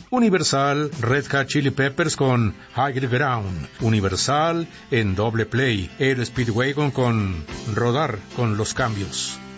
Universal Red Hot Chili Peppers con Higher Ground, Universal en doble play, Air Speedwagon con Rodar con los cambios.